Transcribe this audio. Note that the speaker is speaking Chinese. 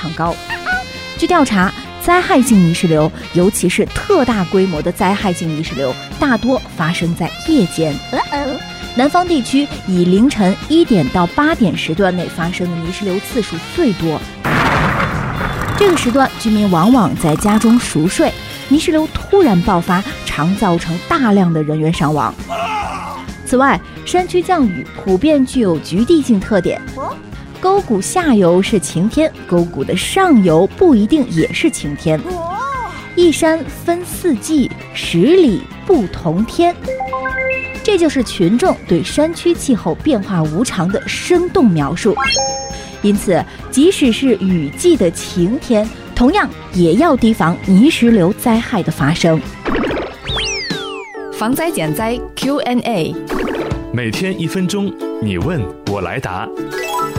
常高。据调查，灾害性泥石流，尤其是特大规模的灾害性泥石流，大多发生在夜间。南方地区以凌晨1点到8点时段内发生的泥石流次数最多。这个时段，居民往往在家中熟睡，泥石流突然爆发，常造成大量的人员伤亡。此外，山区降雨普遍具有局地性特点。沟谷下游是晴天，沟谷的上游不一定也是晴天。一山分4季，10里不同天。这就是群众对山区气候变化无常的生动描述。因此，即使是雨季的晴天，同样也要提防泥石流灾害的发生。 防灾减灾 Q&A， 每天1分钟，你问我来答。